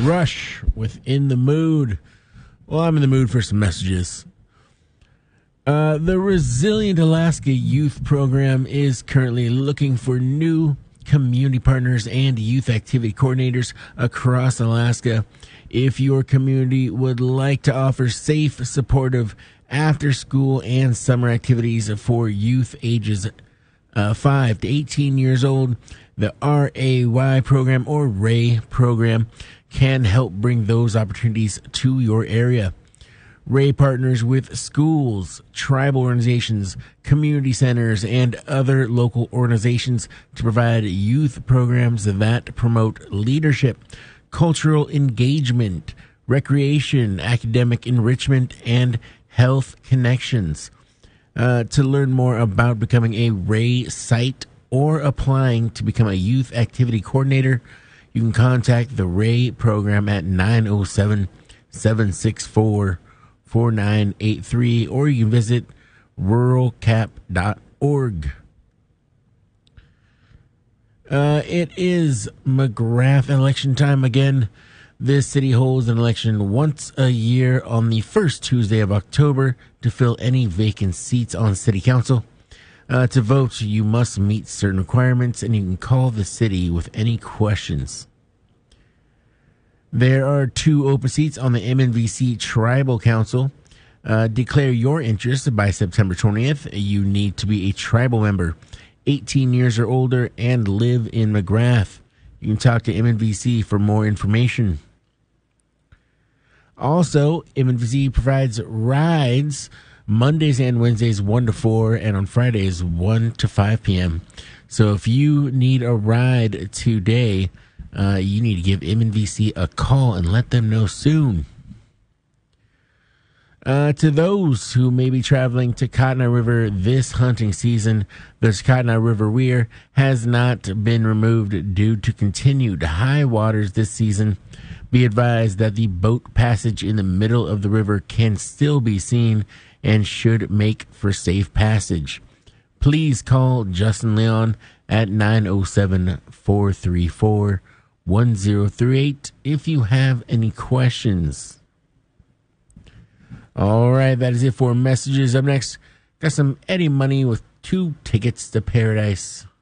Rush with In the Mood. Well, I'm in the mood for some messages. The Resilient Alaska Youth Program is currently looking for new community partners and youth activity coordinators across Alaska. If your community would like to offer safe, supportive after-school and summer activities for youth ages 5 to 18 years old, the RAY program or RAY program can help bring those opportunities to your area. RAY partners with schools, tribal organizations, community centers, and other local organizations to provide youth programs that promote leadership, cultural engagement, recreation, academic enrichment, and health connections. To learn more about becoming a RAY site or applying to become a youth activity coordinator, you can contact the RAY program at 907-764-4983, or you can visit ruralcap.org. It is McGrath election time again. This city holds an election once a year on the first Tuesday of October to fill any vacant seats on city council. To vote, you must meet certain requirements, and you can call the city with any questions. There are 2 open seats on the MNVC Tribal Council. Declare your interest by September 20th. You need to be a tribal member, 18 years or older, and live in McGrath. You can talk to MNVC for more information. Also, MNVC provides rides Mondays and Wednesdays 1 to 4, and on Fridays 1 to 5 p.m. So if you need a ride today, you need to give MNVC a call and let them know soon. To those who may be traveling to Kootenai River this hunting season, the Kootenai River Weir has not been removed due to continued high waters this season. Be advised that the boat passage in the middle of the river can still be seen and should make for safe passage. Please call Justin Leon at 907-434-1038 if you have any questions. All right, that is it for messages. Up next, got some Eddie Money with 2 tickets to paradise.